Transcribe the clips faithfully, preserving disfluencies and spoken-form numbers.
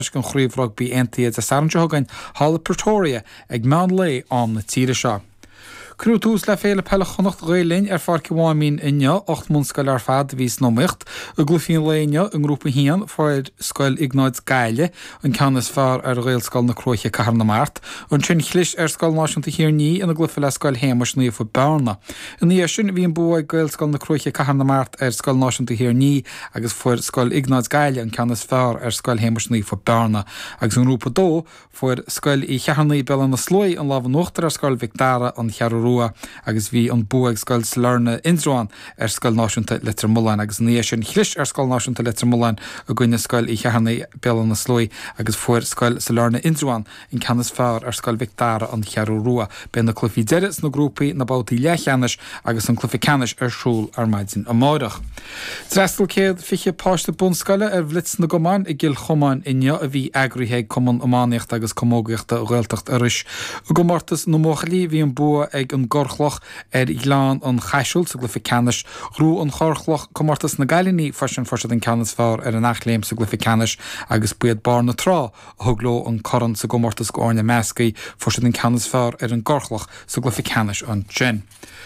gan chríomhrach bí aontaithe a Saranseogain Hall Pretoria ag meán lé an na tíre seo. Crú tús le féle pelle chonacht réilinn ar farciháimín inne ocht munscail ar fad vís nómicht a glufion léine an grúpa hían fáid scoil ignáid gaile an canas fear ar réilscoil na Croiche Cahar na Mart an trin chlis ar scoil náisiúnta hir ní an a glufa le scoil hémas ní fa Berna. In ní sin bhíon bua gailscoil na Croiche Cahar na Mart ar scoil náisiúnta hir ní agus fuair scoil ignáid gaile an canas fear ar scoil hémas ní fa Berna agus an grúpa dó fuair scoil i chehannaí belan na slói an láhan nuachtar ar scoil Victara an chearú agus bhí an buag scoil Salerna Indraán ar scoil náisiúnta Litre Mullein agus ní sin chlis ar scoil náisiúnta Litre Mullein a gcuine scoil i chehannaí belan na slói agus fuair scoil Salerna Indraán in canas fear ar scoil Victara an chearú ben na clufií deiris na grúpaí na bátaí lechanis agus an clufi canis ar siúl ar maidin amárach. Trestal céad fiche páiste bunscoile ar bhlitz na gomáin i gil chomáin inne a bhí agrithe cuman amáníocht agus commógaíochta réaltacht aris. A go martas nó móchalí bhí an bua ag an gorchloch ar Iglán an chaisiúil sa glufi canis rú an chorchloch comartas na gaiilení farsin farsad an canas fear ar an achléim sa glufi canis agus buad bar na trá a thugló an coran sa gomartas go áine meascaí farsad an canas fear ar an gorchloch sa glufi canis an sin.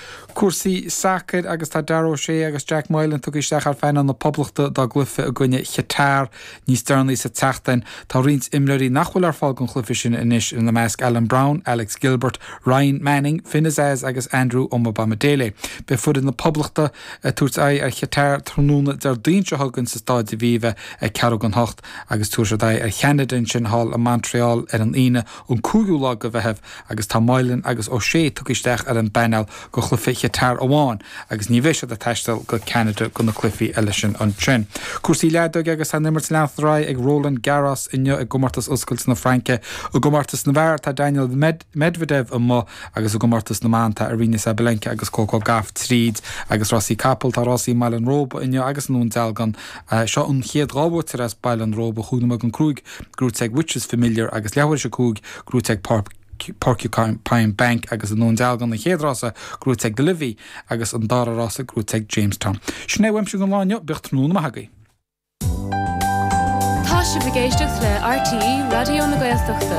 Cuasaí sacr agus tá Darró sé agus Jack Moylan tu isteach ar féin an na poblachta dá glufa a gcuine chetáir níos darnaí sa teachtain tá rins imleirí nachhfuil ar fáil an chlufi sin inis in na measc Alan Brown, Alex Gilbert, Ryan Manning, Finnez agus Andrew Omabamadele. Be fud in na poblachta tuairt é ar chetáir tróna dar daointe thugann sa stáid bhíomh ag cearg an hocht agus tuair é ar cheanadin sin hall a Montreal ar an ine ón cúgiúlá go bheitheh agus tá Moylan agus ó sé tu isteach ar an benál go chlufi tar amháin agus ní bhéise a teistal go Canada go na clufií eile sin an trin. Cuasaí leadóg agus an nimmert leathrá ag Roland Garros inne ag gomartas oscailt na Franke a gomartas na bhar tá Daniel Med Medvedev an mo agus a gomartas na mánta Aryna Sabalenka agus Coco Gauff tríd agus Rossi Capel tá Rossi Malin Robe inne agus nún delgan seo an chiad rábútar as Bailan Robe chuúnamag an crúig grúteag Witches Familiar agus leabhair se cúg grúteag Park Porcupine Bank agus an nón dealgan na chéadrása grúteag de Livy agus an dárása grúteag Jamestown. Sinné weim se go láineo becht nún mahagaí. Tá si bhgéisteach le R T E Radio na Gaeltachta.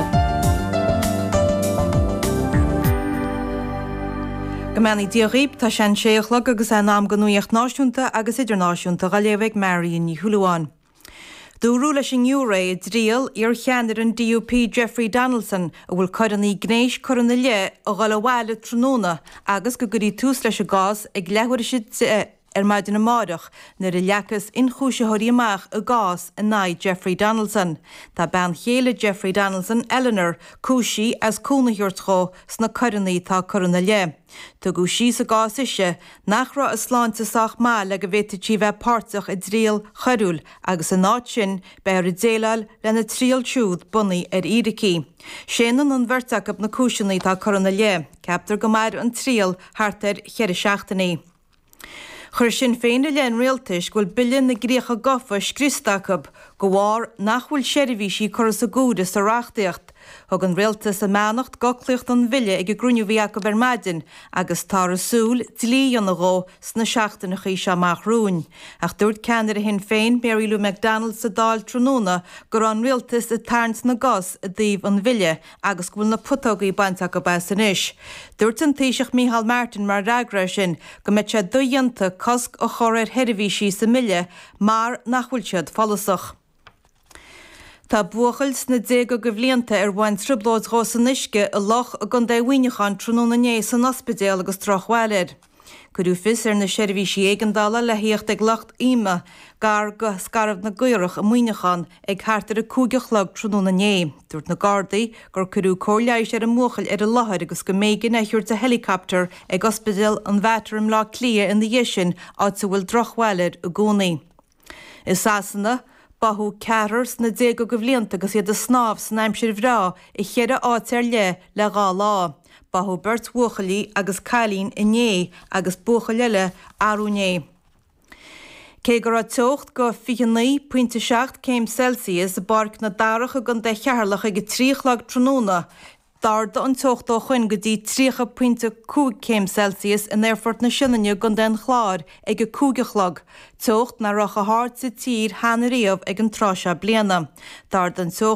Gomani diaghib tá sean séochlag agus an am ganúíocht náisiúnta agus idirnáisiúnta ga léveh Marion ní Huluáin. Dúrú leis an Euro dríal ar cheanar an D U P Jeffrey Donaldson a bhfuil coireannaí gnéis coranna le a gáil bhhaile tróna agus go gurí tús leis a gás ag lehair siad ar maidin na mádach nar a leachas inchúisethirí amach a gás a naid Jeffrey Donaldson. Tá ban chéile Jeffrey Donaldson Eleanor cúisí as cúnahiúirtá sna coireannaí tá coranna le. Tá go sí sa gás isise nach ra a sláinte sach má le go bhéta tí bheith páirteach i dríal choirúil agus a náid sin be ar i déalail lena tríal siúd bunaí ar Iricí. Séanan an bhirteach ab na cúiseannaí tá coranna le, ceaptar go mair an tríal thart ar cheir seachtaí. Chur sin féin leon réaltais ghfuil billion na gréocha gofa scríostaachab go bhfar nach bhfuil seirbhísí churas a gúda sa reachtaíocht. Thug an réaltas a meannacht gaclaocht an bhile ag grúniú bhíacha ber maidin agus tar a súl dlí an ará sna seachtainna chuí se amach rún. Ach dúirt ceannar a hin féin Mary Lou McDonald sa dáil tróna gur an réaltas a tarns na gas a dtíobh an bhile agus bhfuil na putógaí baintach go besan is. Dúirt an taoiseach Micheál Martin mar ragra sin go mbeid sé dúianta cosc a choir heirihísí sa mille mar nach bhfuil siad follasach. Tá buachailt na dé go go bhblianta ar bhain tribláid rásan isce a loch a gan dahaoinechan tróna né san ospidéal agus trochhailir. Cuú fis ar na seirbhísí éigeandála le híocht ag lecht ima gar go scarabh na gcuireach a muoinechan ag háartar a cúgeachlag tróna né. Dúirt na Gardaí gur curú cóirleis ar a móchail ar a láthair agus go méigean a thuirt a helicopter ag ospidéal an bhheatarm lá clia in dhéis sin áit sa bhfuil drochhailir a gcónaí. Is sasanna Bahu cearars na dé go go bhblianta agus iad a snáb san aimsir bhrá i chéire áit ar le le gá lá. Bahu Bert Buachalí agus Cailín iné agus buchaile arúné. Cé gur a teocht go fiannaí pointe seacht céim Celsius a barc na dáracha gan de chearlach ag tríchlag tróna Darda an tochtá chuin go dtí trícha puinte cúig céim Celsius in airfort na sinne gon den chláir ag go cúgachlog. Tocht na rocha hart sa tír hána riamh ag an trásea bliana. Darda an